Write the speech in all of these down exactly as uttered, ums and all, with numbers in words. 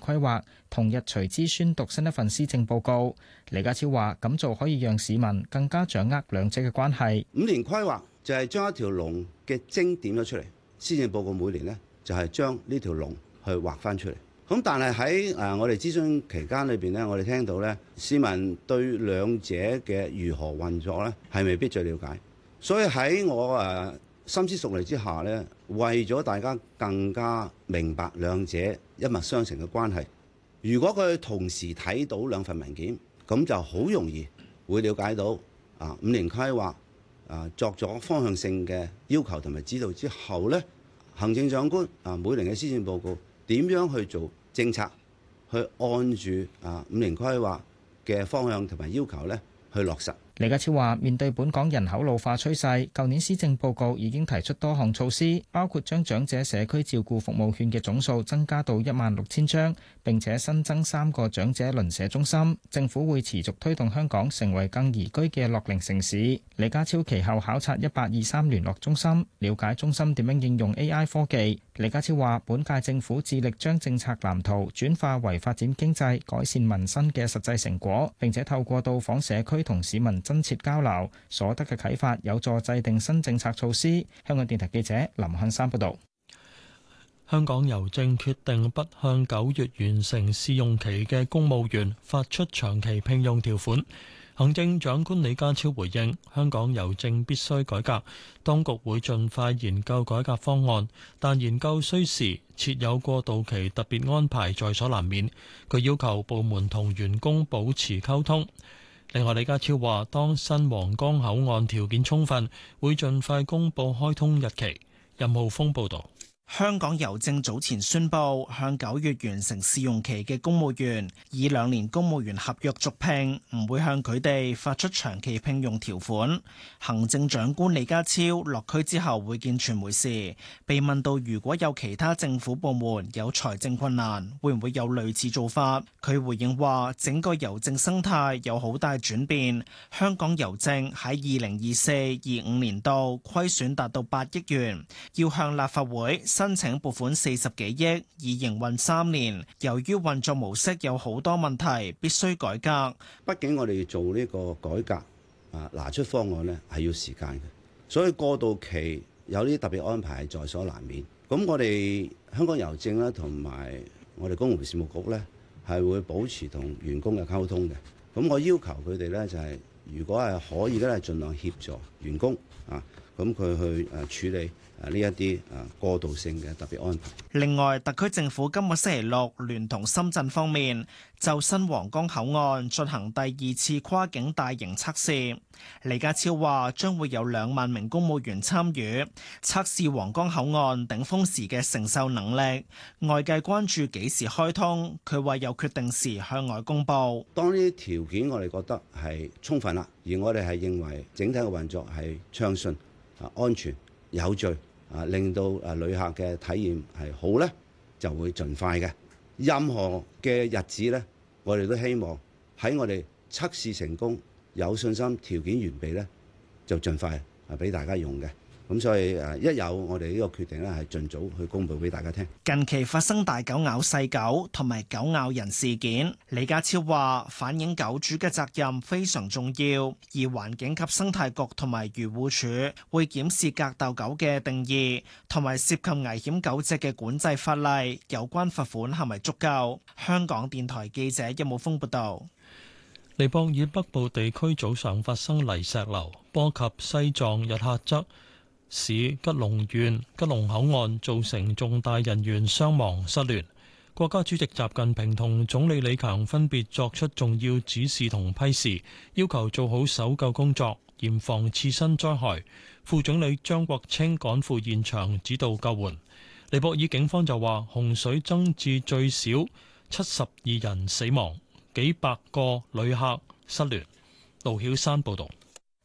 規劃，同日隨之宣讀新一份施政報告。李家超話：咁做可以讓市民更加掌握兩者嘅關係。 五年規劃就係將一條龍嘅精點咗出嚟，施政報告每年呢，就係將呢條龍去畫翻出嚟。咁但係喺誒我哋諮詢期間裏邊呢，我哋聽到呢，市民對兩者嘅如何運作呢，係未必最了解。所以喺我誒深思熟慮之下呢，為咗大家更加明白兩者一脈相承嘅關係，如果佢同時睇到兩份文件，咁就好容易會了解到啊五年規劃啊作咗方向性嘅要求同埋指導之後呢，行政長官啊每年嘅施政報告點樣去做政策，去按住啊五年規劃嘅方向同埋要求咧去落實。 李家超話：面對本港人口老化趨勢，舊年施政報告已經提出多項措施，包括將長者社區照顧服務券嘅總數增加到一萬六千張，並且新增三個長者鄰舍中心。政府會持續推動香港成為更宜居嘅樂齡城市。李家超其後考察一八二三聯絡中心，了解中心點樣應用 A I 科技。李家超話：本屆政府致力將政策藍圖轉化為發展經濟、改善民生嘅實際成果，並且透過到訪社區同市民真切交流，所得嘅啟發有助制定新政策措施。香港電台記者林漢山報導。 香港郵政決定不向九月完成試用期嘅公務員發出長期聘用條款。行政長官李家超回應：香港郵政必須改革，當局會盡快研究改革方案，但研究需時，設有過渡期特別安排在所難免。佢要求部門同員工保持溝通。另外，李家超話：當新皇崗口岸條件充分，會盡快公佈開通日期。任浩峰報導。 香港郵政早前宣布，向九月完成試用期嘅公務員以兩年公務員合約續聘，唔會向佢哋發出長期聘用條款。行政長官李家超落區之後會見傳媒時，被問到如果有其他政府部門有財政困難，會唔會有類似做法？佢回應話：整個郵政生態有好大轉變，香港郵政喺二零二四、二五年度虧損達到八億元，要向立法會申請撥款四十幾億，以營運三年。由於運作模式有好多問題，必須改革。 畢竟我哋要做呢個改革啊，拿出方案呢係要時間嘅，所以過渡期有啲特別安排係在所難免。咁我哋香港郵政咧同埋我哋公務員事務局咧係會保持同員工嘅溝通嘅。咁我要求佢哋咧就係，如果係可以咧，係盡量協助員工啊，咁佢去誒處理。呢一啲啊過渡性嘅特別安排。 另外，特區政府今個星期六聯同深圳方面就新皇崗口岸進行第二次跨境大型測試。李家超話將會有兩萬名公務員參與測試皇崗口岸頂峰時嘅承受能力。外界關注幾時開通，佢話有決定時向外公佈。 當呢啲條件我哋覺得係充分啦，而我哋係認為整體嘅運作係暢順、啊安全、有序。啊，令到啊旅客嘅體驗係好咧，就會盡快嘅。任何嘅日子咧，我哋都希望喺我哋測試成功、有信心、條件完備咧，就盡快啊俾大家用嘅。咁所以誒，一有我哋呢個決定咧，係盡早去公佈俾大家聽。 近期發生大狗咬細狗同埋狗咬人事件，李家超話反映狗主嘅責任非常重要，而環境及生態局同埋漁護署會檢視格鬥狗嘅定義，同埋涉及危險狗隻嘅管制法例，有關罰款係咪足夠？香港電台記者任武峯報道。 尼泊爾北部地區早上發生泥石流，波及西藏日喀則市吉隆縣吉隆口岸，造成重大人員傷亡失聯。國家主席習近平同總理李強分別作出重要指示同批示，要求做好搜救工作，嚴防次生災害。副總理張國清趕赴現場指導救援。尼泊爾警方就話，洪水增至最少七十二人死亡，幾百個旅客失聯。盧曉山報導。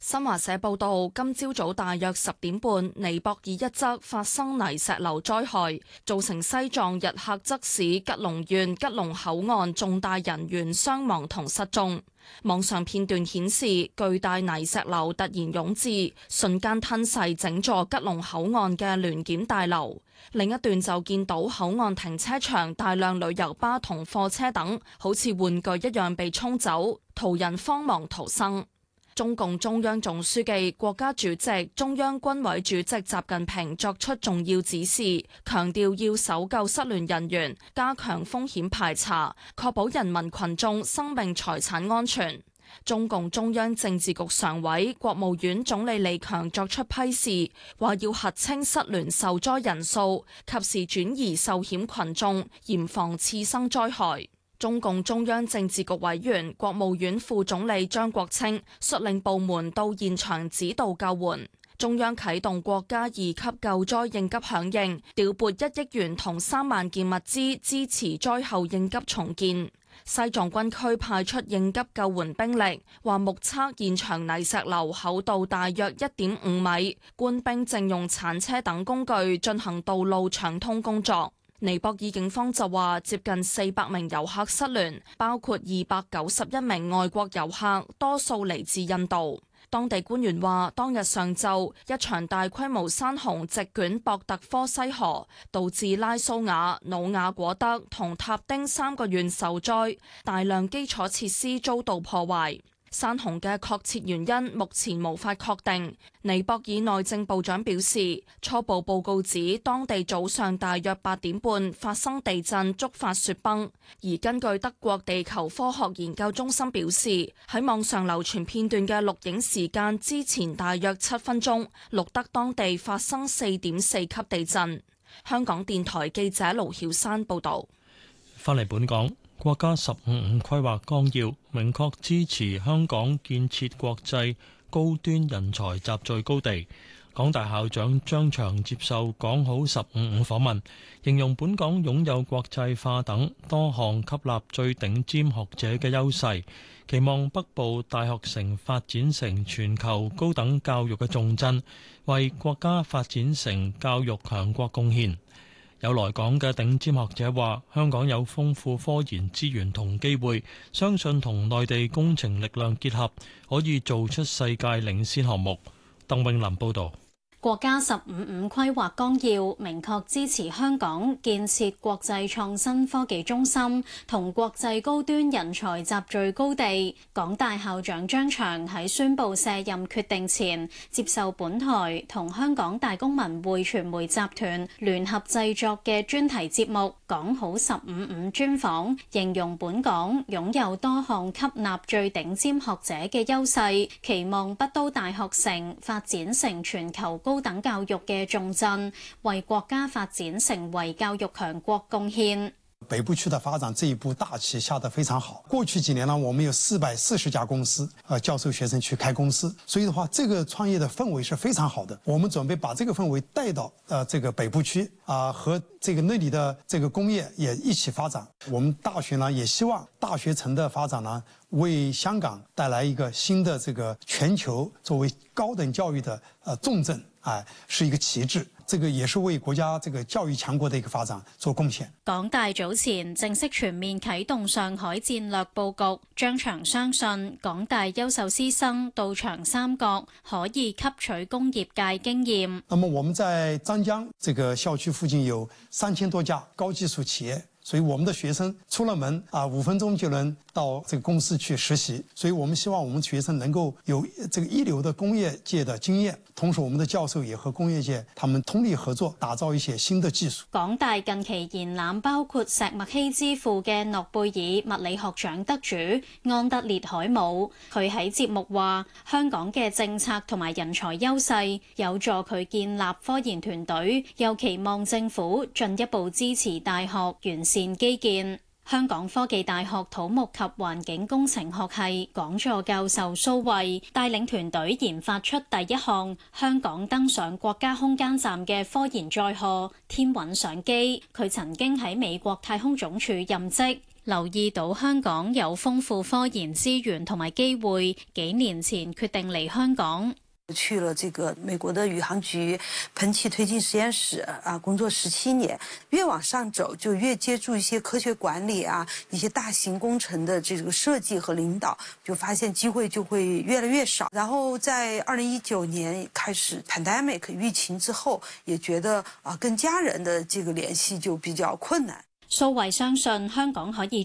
新華社報道，今朝早大約十點半，尼泊爾一側發生泥石流災害，造成西藏日喀則市吉隆縣吉隆口岸重大人員傷亡同失蹤。網上片段顯示，巨大泥石流突然湧至，瞬間吞噬整座吉隆口岸嘅聯檢大樓。另一段就見到口岸停車場大量旅遊巴同貨車等，好似玩具一樣被沖走，途人慌忙逃生。中共中央總書記、國家主席、中央軍委主席習近平作出重要指示，強調要搜救失聯人員，加強風險排查，確保人民群眾生命財產安全。中共中央政治局常委、國務院總理李強作出批示，話要核清失聯受災人數，及時轉移受險群眾，嚴防次生災害。中共中央政治局委員、國務院副總理張國清率領部門到現場指導救援。中央啟動國家二級救災應急響應，調撥一億元同三萬件物資支持災後應急重建。西藏軍區派出應急救援兵力，話目測現場泥石流厚度大約一點五米，官兵正用鏟車等工具進行道路暢通工作。尼泊爾警方就話，接近四百名遊客失聯，包括二百九十一名外國遊客，多數嚟自印度。當地官員話，當日上晝一場大規模山洪席捲博特科西河，導致拉蘇瓦、努瓦果德同塔丁三個縣受災，大量基礎設施遭到破壞。山洪嘅確切原因目前無法確定。尼泊爾內政部長表示，初步報告指當地早上大約八點半發生地震，觸發雪崩。而根據德國地球科學研究中心表示，喺網上流傳片段嘅錄影時間之前大約七分鐘，錄得當地發生四點四級地震。香港電台記者盧曉山報導。 返嚟本港。國家十五五規劃綱要明確支持香港建設國際高端人才集聚高地。港大校長張翔接受講好十五五訪問，形容本港擁有國際化等多項吸納最頂尖學者嘅優勢，期望北部大學城發展成全球高等教育嘅重鎮，為國家發展成教育強國貢獻。有來港嘅頂尖學者話，香港有豐富科研資源同機會，相信同內地工程力量結合，可以做出世界領先項目。鄧永林報導。 國家十五五規劃綱要明確支持香港建設國際創新科技中心同國際高端人才集聚高地。港大校長張翔喺宣布卸任決定前，接受本台同香港大公文匯傳媒集團聯合製作嘅專題節目《講好十五五》專訪，形容本港擁有多項吸納最頂尖學者嘅優勢，期望北都大學城發展成全球高等教育嘅重鎮，為國家發展成為教育強國貢獻。 北部區的發展這一步大棋下得非常好。過去幾年呢，我們有四百四十家公司，呃，教授學生去開公司，所以的話，這個創業的氛圍是非常好的。我們準備把這個氛圍帶到呃這個北部區啊，和這個那裡的這個工業也一起發展。我們大學呢，也希望大學城的發展呢，為香港帶來一個新的這個全球作為高等教育的呃重鎮，哎，是一個旗幟。這個也是為國家這個教育強國的一個發展做貢獻。 港大早前正式全面啟動上海戰略佈局，張翔相信港大優秀師生到長三角可以吸取工業界經驗。 那麼我們在湛江這個校區附近有三千多家高技術企業。所以我們的學生出了門啊，五分鐘就能到這個公司去實習。所以我們希望我們學生能夠有這個一流的工業界的經驗，同時我們的教授也和工業界他們通力合作，打造一些新的技術。 港大近期延攬包括石墨烯之父嘅諾貝爾物理學獎得主安德烈海姆，佢喺節目話：香港嘅政策同埋人才優勢有助佢建立科研團隊，又期望政府進一步支持大學完善基建。 香港科技大學土木及環境工程學系講座教授蘇慧帶領團隊研發出第一項香港登上國家空間站嘅科研載荷天韻相機。佢曾經喺美國太空總署任職，留意到香港有豐富科研資源同埋機會，幾年前決定嚟香港。 去了這個美國的宇航局噴氣推進實驗室啊，工作十七年。越往上走，就越接觸一些科學管理啊，一些大型工程的這個設計和領導，就發現機會就會越來越少。然後在二零一九年開始 pandemic 疫情之後，也覺得啊，跟家人的這個聯繫就比較困難。 蘇慧相信香港可以